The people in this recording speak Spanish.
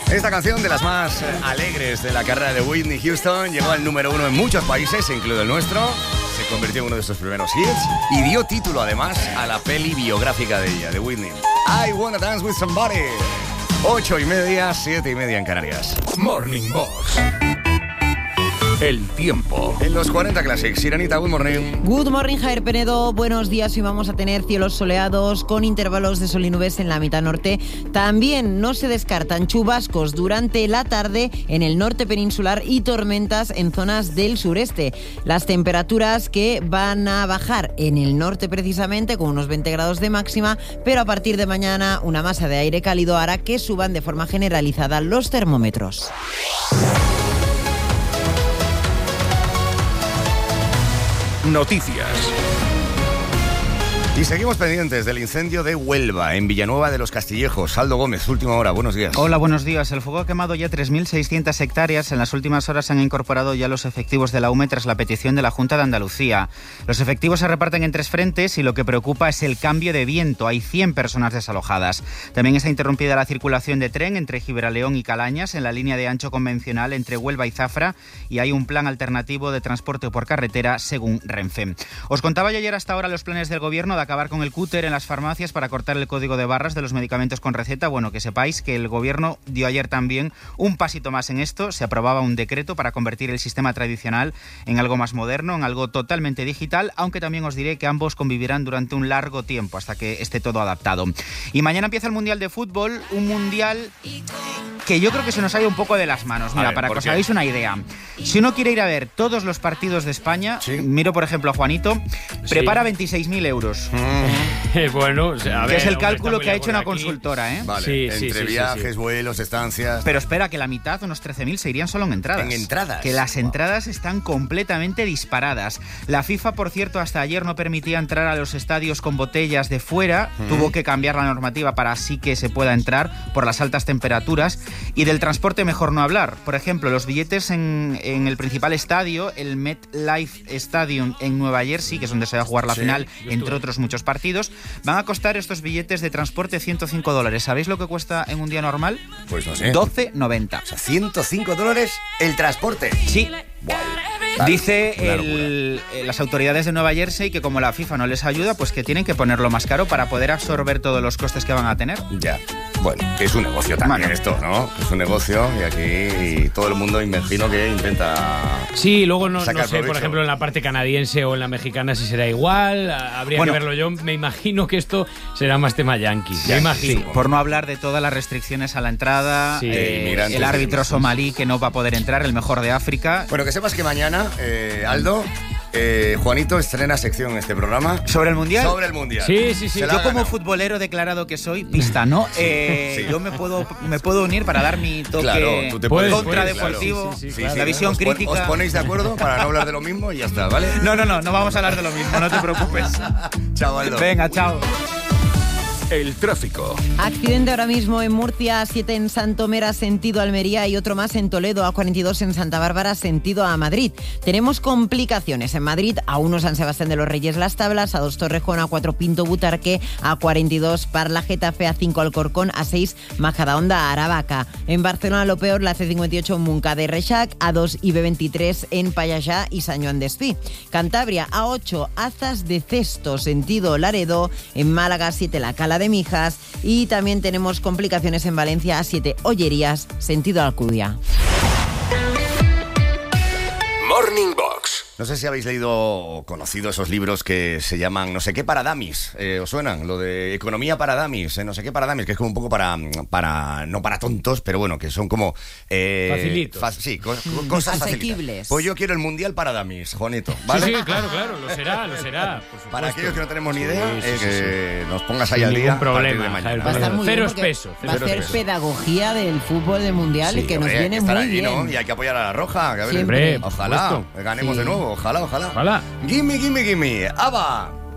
Esta canción, de las más alegres de la carrera de Whitney Houston, llegó al número 1 en muchos países, incluido el nuestro. Se convirtió en uno de sus primeros hits y dio título además a la peli biográfica de ella, de Whitney. I Wanna Dance With Somebody. 8:30, 7:30 en Canarias. Morning Box. El tiempo. En los 40 Classics, Sirenita, good morning. Good morning, Javier Penedo. Buenos días. Hoy vamos a tener cielos soleados con intervalos de sol y nubes en la mitad norte. También no se descartan chubascos durante la tarde en el norte peninsular y tormentas en zonas del sureste. Las temperaturas que van a bajar en el norte precisamente con unos 20 grados de máxima, pero a partir de mañana una masa de aire cálido hará que suban de forma generalizada los termómetros. Noticias. Y seguimos pendientes del incendio de Huelva, en Villanueva de los Castillejos. Aldo Gómez, última hora, buenos días. Hola, buenos días. El fuego ha quemado ya 3.600 hectáreas. En las últimas horas se han incorporado ya los efectivos de la UME tras la petición de la Junta de Andalucía. Los efectivos se reparten en 3 frentes y lo que preocupa es el cambio de viento. Hay 100 personas desalojadas. También está interrumpida la circulación de tren entre Gibraleón y Calañas en la línea de ancho convencional entre Huelva y Zafra, y hay un plan alternativo de transporte por carretera según Renfe. Os contaba yo ayer hasta ahora los planes del Gobierno de acabar con el cúter en las farmacias para cortar el código de barras de los medicamentos con receta. Bueno, que sepáis que el Gobierno dio ayer también un pasito más en esto. Se aprobaba un decreto para convertir el sistema tradicional en algo más moderno, en algo totalmente digital, aunque también os diré que ambos convivirán durante un largo tiempo hasta que esté todo adaptado. Y mañana empieza el Mundial de Fútbol, un Mundial que yo creo que se nos ha ido un poco de las manos. Mira, para que os hagáis una idea. Si uno quiere ir a ver todos los partidos de España, ¿sí? Miro por ejemplo a Juanito, prepara 26.000 euros. Bueno, o sea, a ver, que es el cálculo que ha hecho una consultora, ¿eh? Vale, entre viajes, vuelos, estancias... Pero espera, que la mitad, unos 13.000, se irían solo en entradas. ¿En entradas? Que las entradas están completamente disparadas. La FIFA, por cierto, hasta ayer no permitía entrar a los estadios con botellas de fuera. Tuvo que cambiar la normativa para así que se pueda entrar por las altas temperaturas. Y del transporte mejor no hablar. Por ejemplo, los billetes en el principal estadio, el MetLife Stadium en Nueva Jersey, que es donde se va a jugar la final, entre otros muchos partidos, van a costar estos billetes de transporte $105. ¿Sabéis lo que cuesta en un día normal? Pues no sé. $12.90. O sea, $105 el transporte. Sí. Wow. Dice las autoridades de Nueva Jersey que como la FIFA no les ayuda, pues que tienen que ponerlo más caro para poder absorber todos los costes que van a tener. Ya. Bueno, que es un negocio también esto, ¿no? Es un negocio y aquí todo el mundo imagino que intenta... Sí, luego no sé, provecho. por ejemplo, en la parte canadiense o en la mexicana si será igual. Habría que verlo. Yo me imagino que esto será más tema yankee. Me imagino. Sí, por no hablar de todas las restricciones a la entrada, el árbitro somalí que no va a poder entrar, el mejor de África. Bueno, que sepas que mañana, Aldo... Juanito estrena sección en este programa. ¿Sobre el Mundial? Sobre el Mundial. Sí. Yo como futbolero declarado que soy, pista, ¿no? Yo me puedo unir para dar mi toque, claro, tú te puedes, contradeportivo, claro. la visión crítica. Os ponéis de acuerdo para no hablar de lo mismo y ya está, ¿vale? No vamos a hablar de lo mismo, no te preocupes. Chao, Aldo. Venga, chao. El tráfico. Accidente ahora mismo en Murcia, 7 en Santomera, sentido Almería, y otro más en Toledo, A42 en Santa Bárbara, sentido a Madrid. Tenemos complicaciones en Madrid, A1 San Sebastián de los Reyes Las Tablas, A2 Torrejón, A4 Pinto Butarque, A42 Parla Getafe, A5 Alcorcón, A6 Majadahonda Aravaca. En Barcelona lo peor, la C58 Munca de Reixac, A2 y B23 en Payallá y San Joan d'Espí. Cantabria, A8 Azas de Cesto, sentido Laredo, en Málaga 7 La Cala de Mijas, y también tenemos complicaciones en Valencia, A7 Ollerías, sentido Alcudia. Morning Box. No sé si habéis leído o conocido esos libros que se llaman no sé qué para dummies. ¿Os suenan? Lo de economía para dummies, no sé qué para dummies, que es como un poco para no para tontos, pero bueno, que son como... facilitos. Cosas asequibles. Pues yo quiero el Mundial para dummies, Juanito, ¿vale? Sí, claro, lo será, por supuesto. Para aquellos que no tenemos ni idea, Sí. que nos pongas ahí Sin al día. ningún problema, a partir de mañana. Va a estar muy Cero bien porque espeso. Va a hacer pedagogía del fútbol del Mundial, Sí, y que nos hombre, viene estará muy allí, bien. ¿no? Y hay que apoyar a la Roja. Que a ver, Siempre. ojalá por ganemos Sí. de nuevo, ojalá. Ojalá. Gimme, gimme, gimme. ¡Aba!